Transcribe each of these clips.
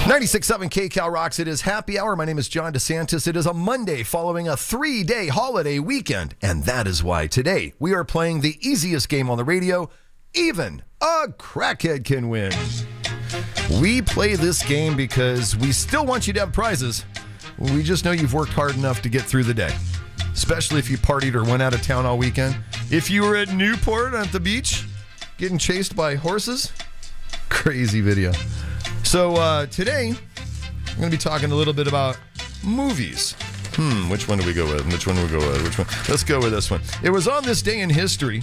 96.7 KCal Rocks. It is happy hour. My name is John DeSantis. It is a Monday following a 3-day holiday weekend. And that is why today we are playing the easiest game on the radio. Even a crackhead can win. We play this game because we still want you to have prizes. We just know you've worked hard enough to get through the day. Especially if you partied or went out of town all weekend. If you were at Newport at the beach getting chased by horses. Crazy video. So today, I'm going to be talking a little bit about movies. Which one do we go with? Which one? Let's go with this one. It was on this day in history,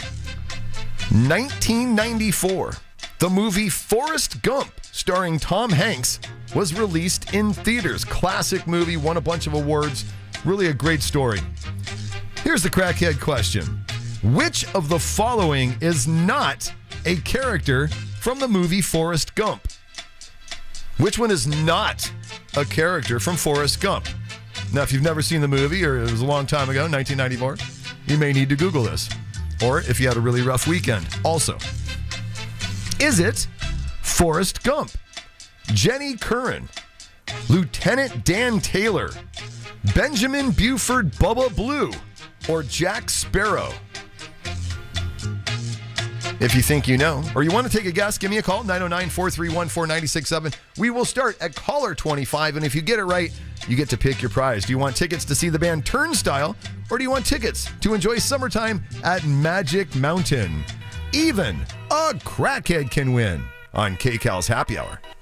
1994. The movie Forrest Gump, starring Tom Hanks, was released in theaters. Classic movie, won a bunch of awards. Really a great story. Here's the crackhead question. Which of the following is not a character from the movie Forrest Gump? Which one is not a character from Forrest Gump? Now, if you've never seen the movie, or it was a long time ago, 1994, you may need to Google this. Or if you had a really rough weekend. Also, is it Forrest Gump, Jenny Curran, Lieutenant Dan Taylor, Benjamin Buford Bubba Blue, or Jack Sparrow? If you think you know, or you want to take a guess, give me a call, 909-431-4967. We will start at caller 25, and if you get it right, you get to pick your prize. Do you want tickets to see the band Turnstile, or do you want tickets to enjoy summertime at Magic Mountain? Even a crackhead can win on KCal's Happy Hour.